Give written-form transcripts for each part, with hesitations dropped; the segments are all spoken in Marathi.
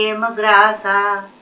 ग्रासा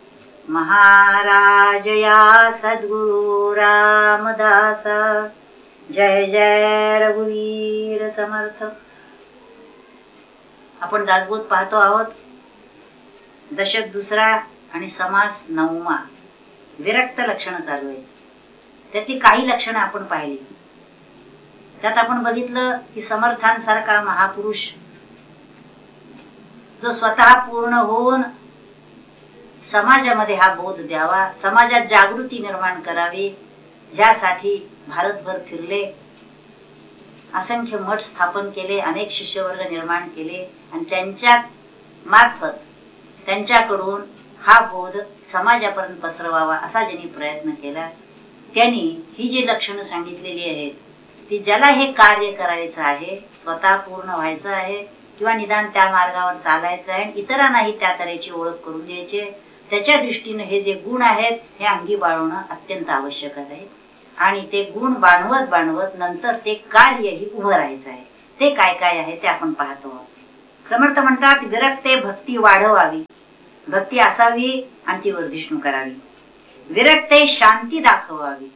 महाराज या सद्गुरु रामदासा। जय जय रघुवीर समर्थ। आपण दासबोध पाहतो आहोत। दशक दुसरा आणि समास नवमा, विरक्त लक्षण चालू आहे। त्याची काही लक्षणं आपण पाहिली। त्यात आपण बघितलं की समर्थांसारखा महापुरुष जो स्वतः पूर्ण होऊन समाजामध्ये हा बोध द्यावा, समाजात जागृती निर्माण करावी, यासाठी भारतभर फिरले, असंख्य मठ स्थापन केले, अनेक शिष्यवर्ग निर्माण केले आणि त्यांच्या मार्फत त्यांच्याकडून हा बोध समाजापर्यंत पसरवावा असा ज्यांनी प्रयत्न केला, त्यांनी ही जी लक्षणं सांगितलेली आहेत ती ज्याला हे कार्य करायचं आहे, स्वतः पूर्ण व्हायचं आहे किंवा निदान त्या मार्गावर चालायचं आहे, इतरांनाही त्या तऱ्हेची ओळख करून द्यायची, त्याच्या दृष्टीने हे जे गुण आहेत हे अंगी बाळगणं अत्यंत आवश्यक आहे। आणि ते गुण बाणवत नंतर ते कार्यही उभं राहायचं आहे। ते काय काय आहे ते आपण पाहतो। समर्थ म्हणतात, विरक्ते भक्ती वाढवावी, भक्ती असावी आणि ती वर्धिष्णू करावी। विरक्ते शांती दाखवावी,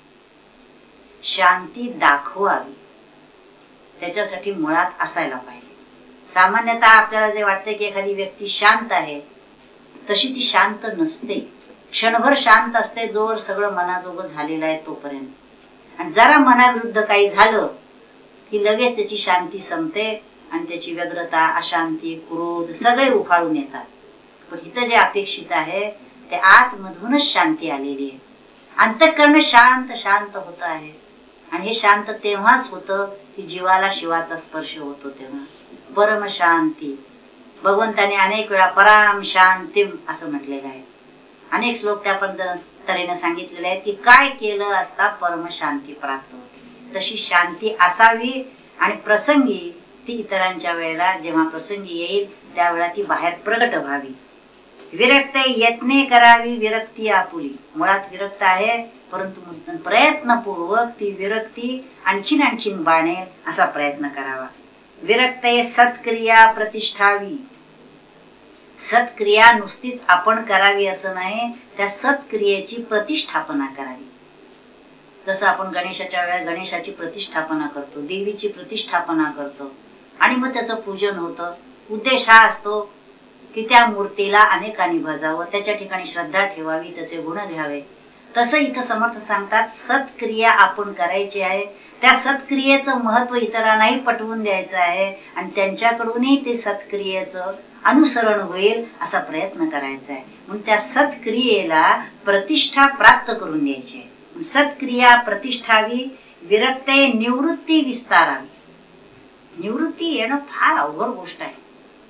शांती दाखवावी, त्याच्यासाठी मुळात असायला पाहिजे। सामान्यतः आपल्याला जे वाटते की एखादी व्यक्ती शांत आहे, तशी ती शांत नसते। क्षणभर शांत असते जोवर सगळं मनाजोगं झालेलं आहे तोपर्यंत, आणि जरा मनाविरुद्ध काही झालं की लगेच त्याची शांती संपते आणि त्याची व्यग्रता, अशांती, क्रोध सगळे उफाळून येतात। पण इथं जे अपेक्षित आहे ते आतमधूनच शांती आलेली आहे। अंतःकरण शांत शांत होत आहे आणि हे शांत तेव्हाच होतं की जीवाला शिवाचा स्पर्श होतो तेव्हा। परम शांती, भगवंताने अनेक वेळा पराम शांतीम असं म्हटलेलं आहे। अनेक श्लोक त्या तऱ्हेने सांगितलेले आहेत की काय केलं असता परम शांती प्राप्त होते। तशी शांती असावी आणि प्रसंगी ती इतरांच्या वेळेला जेव्हा प्रसंगी येईल त्यावेळेला ती बाहेर प्रगट व्हावी। विरक्ते यत्ने करावी विरक्ती आपुली, मुळात विरक्त आहे परंतु प्रयत्नपूर्वक ती विरक्ती आणखीन बाणेल असा प्रयत्न करावा। विरक्ते सत्क्रिया प्रतिष्ठावी, सत्क्रिया नुसतीच आपण करावी असं नाही, त्या सत्क्रियेची प्रतिष्ठापना करावी। जसं आपण गणेशाच्या वेळेला गणेशाची प्रतिष्ठापना करतो, देवीची प्रतिष्ठापना करतो आणि मग त्याचं पूजन होतं। उद्देश हा असतो की त्या मूर्तीला अनेकांनी भजावं, त्याच्या ठिकाणी श्रद्धा ठेवावी, त्याचे गुण घ्यावे। तसं इथं समर्थ सांगतात, सत्क्रिया आपण करायची आहे, त्या सत्क्रियेचं महत्व इतरांनाही पटवून द्यायचं आहे आणि त्यांच्याकडूनही ते सत्क्रियेचं अनुसरण होईल असा प्रयत्न करायचा आहे। म्हणून त्या सत्क्रियेला प्रतिष्ठा प्राप्त करून द्यायची आहे। सत्क्रिया प्रतिष्ठावी, विरक्ते निवृत्ती विस्तारावी। निवृत्ती येणं फार अवघड गोष्ट आहे,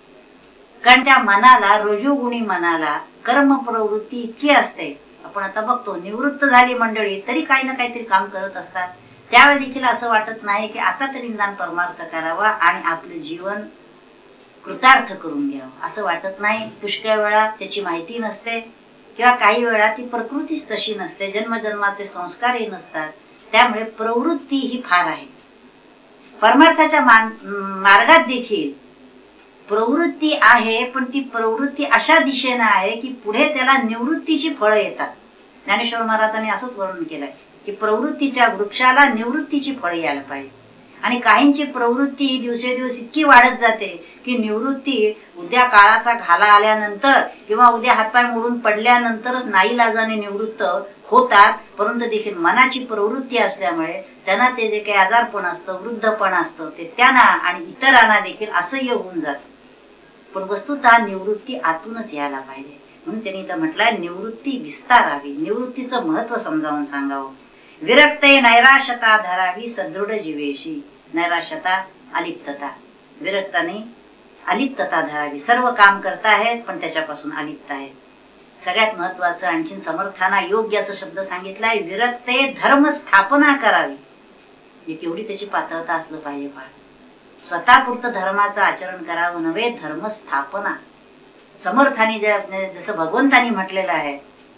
कारण त्या मनाला, रजोगुणी मनाला कर्म प्रवृत्ती इतकी असते। आपण आता बघतो निवृत्त झाली मंडळी तरी काही ना काहीतरी काम करत असतात, त्यावेळी देखील असं वाटत नाही की आता तरी निदान परमार्थ करावा आणि आपलं जीवन कृतार्थ करून घ्यावं असं वाटत नाही। पुष्कळ वेळा त्याची माहिती नसते किंवा काही वेळा ती प्रकृतीच तशी नसते, जन्मजन्माचे संस्कारही नसतात, त्यामुळे प्रवृत्ती ही फार आहे। परमार्थाच्या मार्गात देखील प्रवृत्ती आहे, पण ती प्रवृत्ती अशा दिशेने आहे की पुढे त्याला निवृत्तीची फळं येतात। ज्ञानेश्वर महाराजांनी असंच वर्णन केलंय की प्रवृत्तीच्या वृक्षाला निवृत्तीची फळं यायला पाहिजे। आणि काहींची प्रवृत्ती दिवसेदिवस इतकी वाढत जाते की निवृत्ती उद्या काळाचा घाला आल्यानंतर किंवा उद्या हातपाय मोडून पडल्यानंतरच नाईलाजाने निवृत्त होतात, परंतु देखील मनाची प्रवृत्ती असल्यामुळे त्यांना ते जे काही आजारपण असतं, वृद्धपण असतं, ते त्यांना आणि इतरांना देखील असह्य होऊन जातं। पण वस्तुतः निवृत्ती आतूनच यायला पाहिजे। म्हणून त्यांनी इथं म्हटलंय निवृत्ती विस्तारावी, निवृत्तीचं महत्व समजावून सांगावं। विरक्ते नैराश्यता धरावी सदृढ जीवेशी, नैराश्यता अलिप्तता, विरक्ताने अलिप्तता धरावी। सर्व काम करताहेत पण त्याच्यापासून अलिप्त आहेत। सगळ्यात महत्वाचं आणखीन समर्थांना योग्य असं शब्द सांगितलाय, विरक्ते धर्म स्थापना करावी। ही केवढी त्याची पात्रता असलं पाहिजे फार। स्वतःपुरतं धर्माचं आचरण करावं नव्हे, धर्म स्थापना। समर्थांनी जसं भगवंतांनी म्हटलेलं आहे,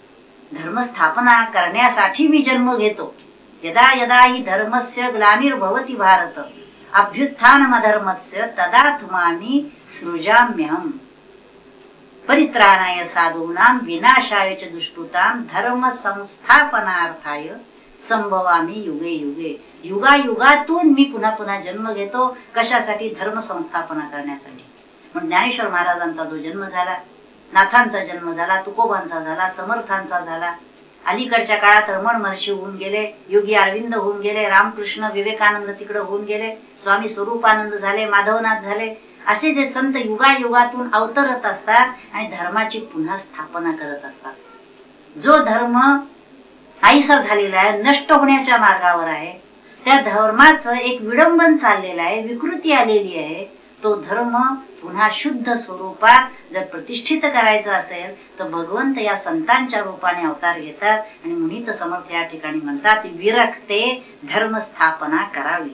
धर्मस्थापना करण्यासाठी मी जन्म घेतो। यदा यदा हि धर्मस्य ग्लानिर्भवति भारत अभ्युत्थानमधर्मस्य तदा तुमानि सृजाम्यहम्। परित्राणाय साधूनां विनाशाय च दुष्कृतां धर्म संस्थापनार्थाय संभवामी युगे युगे. युगायुगातून मी पुन्हा पुन्हा जन्म घेतो. कशासाठी? धर्म संस्थापना करण्यासाठी. मग ज्ञानेश्वर महाराजांचा जो जन्म झाला, नाथांचा जन्म झाला, तुकोबांचा झाला, समर्थांचा झाला, अलीकडच्या काळात रमण महर्षी होऊन गेले, योगी अरविंद होऊन गेले, रामकृष्ण विवेकानंद तिकडे होऊन गेले, स्वामी स्वरूपानंद झाले, माधवनाथ झाले, असे जे संत युगायुगातून अवतरत असतात आणि धर्माची पुन्हा स्थापना करत असतात. जो धर्म नाहीसा झालेला आहे, नष्ट होण्याच्या मार्गावर आहे, त्या धर्माचं एक विडंबन चाललेलं आहे, विकृती आलेली आहे. तो धर्म पुन्हा शुद्ध स्वरूपात जर प्रतिष्ठित करायचा असेल तर भगवंत या संतांच्या रूपाने अवतार घेतात. आणि मुनीत समर्थ या ठिकाणी म्हणतात, विरक्ते धर्म स्थापना करावी,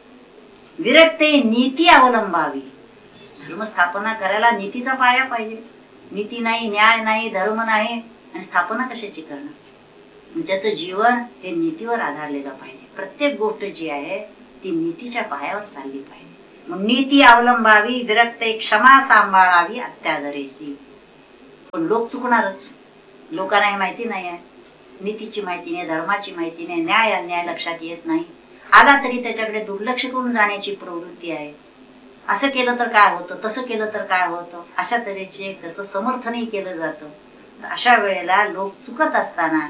विरक्ते नीती अवलंबावी. धर्म स्थापना करायला नीतीचा पाया पाहिजे. नीती नाही, न्याय नाही, धर्म नाही, आणि स्थापना कशाची करणार? त्याचं जीवन हे नीतीवर आधारलेलं पाहिजे. प्रत्येक गोष्ट जी आहे ती नीतीच्या पायावर चालली पाहिजे. मग नीती अवलंबावी, विरक्ते क्षमा सांभाळावी अत्यादरेसी. पण लोक चुकणारच. लोकांना हे माहिती नाही आहे, नीतीची माहिती नाही, धर्माची माहिती नाही, न्याय अन्याय लक्षात येत नाही. आला तरी त्याच्याकडे दुर्लक्ष करून जाण्याची प्रवृत्ती आहे. असं केलं तर काय होतं, तसं केलं तर काय होतं, अशा तऱ्हेचे त्याचं समर्थनही केलं जातं. अशा वेळेला लोक चुकत असताना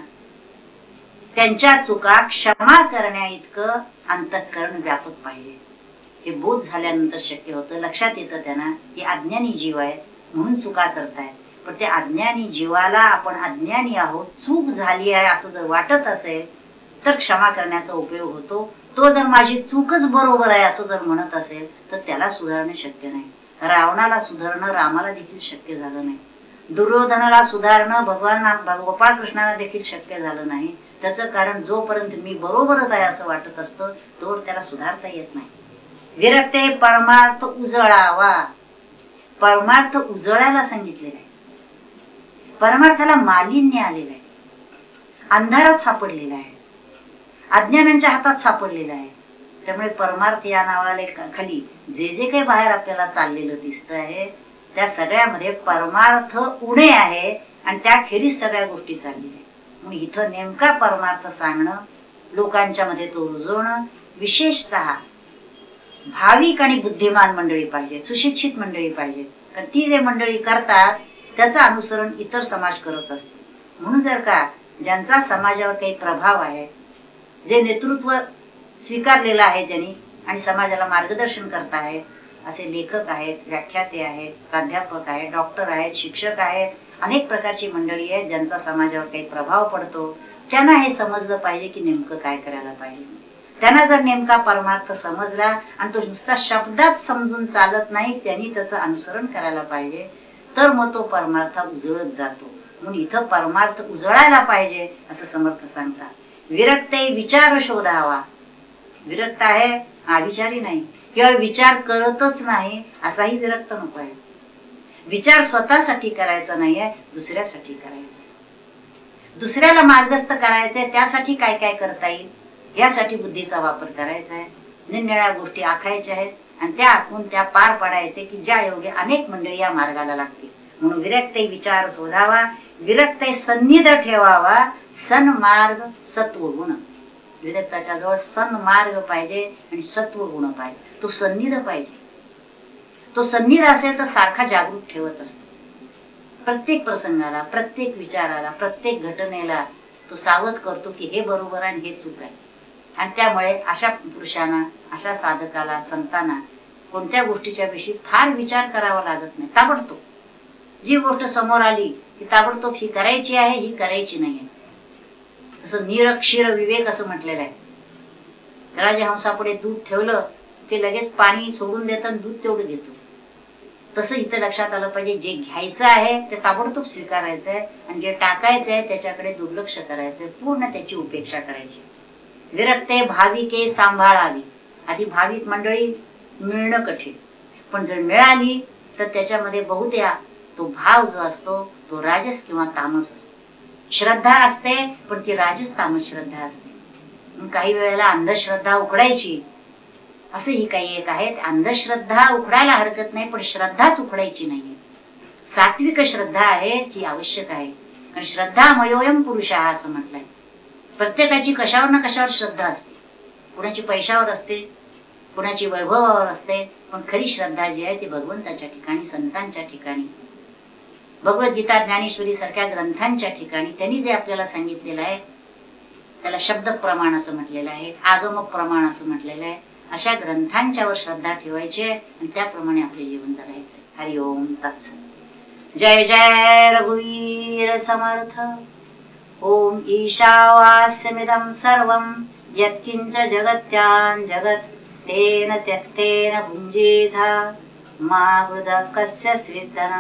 त्यांच्या चुका क्षमा करण्या इतकं अंतःकरण व्यापक पाहिजे. हे बोध झाल्यानंतर शक्य होतं. लक्षात येतं त्यांना की अज्ञानी जीव आहे म्हणून चुका करतायत. पण त्या अज्ञानी जीवाला आपण अज्ञानी आहोत, चूक झाली आहे असं जर वाटत असेल तर क्षमा करण्याचा उपयोग होतो. तो जर माझी चूकच बरोबर आहे असं जर म्हणत असेल तर त्याला सुधारणं शक्य नाही. रावणाला सुधारणं रामाला देखील शक्य झालं नाही. दुर्योधनाला सुधारणं भगवान गोपाळ कृष्णाला देखील शक्य झालं नाही. त्याचं कारण जोपर्यंत मी बरोबरच आहे असं वाटत असतं तोवर त्याला सुधारता येत नाही. विरक्ते परमार्थ उजळावा. परमार्थ उजळायला सांगितलेला आहे. परमार्थाला मालिन्य आलेलं आहे, अंधारात सापडलेला आहे, अज्ञानांच्या हातात सापडलेला आहे. त्यामुळे परमार्थ या नावाले खाली जे जे काही बाहेर आपल्याला चाललेलं दिसत आहे त्या सगळ्यामध्ये परमार्थ उणे आहे आणि त्याखेरीज सगळ्या गोष्टी चाललेल्या आहेत. म्हणून इथं नेमका परमार्थ सांगणं, लोकांच्या मध्ये तो रुजवणं, विशेषतः भाविक आणि बुद्धिमान मंडळी पाहिजे, सुशिक्षित मंडळी पाहिजे. कारण ती जे मंडळी करतात त्याचं अनुसरण इतर समाज करत असतो. म्हणून जर का ज्यांचा समाजावर काही प्रभाव आहे, जे नेतृत्व स्वीकारलेलं आहे ज्यांनी आणि समाजाला मार्गदर्शन करत आहेत, असे लेखक आहेत, व्याख्याते आहेत, प्राध्यापक आहेत, डॉक्टर आहेत, शिक्षक आहेत, अनेक प्रकारची मंडळी आहेत ज्यांचा समाजावर काही प्रभाव पडतो. त्यांना हे समजलं पाहिजे की नेमकं काय करायला पाहिजे. त्यांना जर नेमका परमार्थ समजला आणि तो नुसता शब्दात समजून चालत नाही, त्यांनी त्याचं अनुसरण करायला पाहिजे, तर मग तो परमार्थ उजळत जातो. म्हणून इथं परमार्थ उजळायला पाहिजे असं समर्थ सांगतात. विरक्ते विचार शोधावा. विरक्त आहे अविचारी नाही, किंवा विचार करतच नाही असाही विरक्त नको आहे. विचार स्वतःसाठी करायचा नाहीये, दुसऱ्यासाठी करायचा. दुसऱ्याला मार्गस्थ करायचंय, त्यासाठी काय काय करता येईल यासाठी बुद्धीचा वापर करायचा आहे. निरनिराळ्या गोष्टी आखायच्या आहेत आणि त्या आखून त्या पार पाडायचे की ज्या योगे अनेक मंडळी या मार्गाला लागतील. म्हणून विरक्ते विचार शोधावा, विरक्ते सन्निध ठेवावा, सन्मार्ग सत्वगुण. विरक्ताच्या जवळ सन्मार्ग पाहिजे आणि सत्वगुण पाहिजे. तो सन्निध पाहिजे. तो सन्निध असेल तर सारखा जागृत ठेवत असतो. प्रत्येक प्रसंगाला, प्रत्येक विचाराला, प्रत्येक घटनेला तो सावध करतो की हे बरोबर आहे आणि हे चूक आहे. आणि त्यामुळे अशा पुरुषांना, अशा साधकाला, संतांना कोणत्या गोष्टीच्या विषयी फार विचार करावा लागत नाही. ताबडतोब जी गोष्ट समोर आली ती ताबडतोब ही करायची आहे, ही करायची नाही. तसं निरक्षीर विवेक असं म्हटलेलं आहे. राजहंसापुढे दूध ठेवलं ते लगेच पाणी सोडून देतं आणि दूध तेवढं घेतो. तसं इथं लक्षात आलं पाहिजे, जे घ्यायचं आहे ते ताबडतोब स्वीकारायचं आहे आणि जे टाकायचं आहे त्याच्याकडे दुर्लक्ष करायचंय, पूर्ण त्याची उपेक्षा करायची. विरक्ते भाविके सांभाळावी. आधी भाविक मंडळी मिळणं कठीण, पण जर मिळाली तर त्याच्यामध्ये बहुत्या तो भाव जो असतो तो राजस किंवा तामस असतो. श्रद्धा असते पण ती राजस तामस श्रद्धा असते. काही वेळेला अंधश्रद्धा उखडायची, असंही काही एक आहे. अंधश्रद्धा उखडायला हरकत नाही पण श्रद्धाच उखडायची नाहीये. सात्विक श्रद्धा आहे ती आवश्यक आहे. कारण श्रद्धामयोयम पुरुष असं म्हटलंय. प्रत्येकाची कशावर ना कशावर श्रद्धा असते. कुणाची पैशावर असते, कुणाची वैभवावर असते, पण खरी श्रद्धा जी आहे ती भगवंताच्या ठिकाणी, संतांच्या ठिकाणी, भगवद्गीता ज्ञानेश्वरी सारख्या ग्रंथांच्या ठिकाणी त्यांनी जे आपल्याला सांगितलेलं आहे त्याला शब्द प्रमाण असं म्हटलेलं आहे, आगम प्रमाण असं म्हटलेलं आहे. अशा ग्रंथांच्यावर श्रद्धा ठेवायची आणि त्याप्रमाणे आपले जीवन जगायचे. हरि ओम तत्सत. जय जय रघुवीर समर्थ. ओम ईशावास्यमिदं सर्वं यत्किंच जगत्यां जगत् तेन त्यक्तेन भुञ्जीथा मा वृदः कस्य स्विद्धनं